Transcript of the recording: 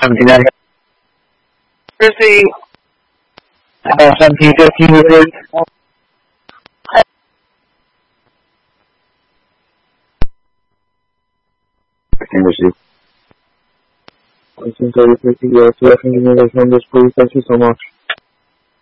79. Proceed. 1715 with Receive. 1933 numbers, please. Thank you so much.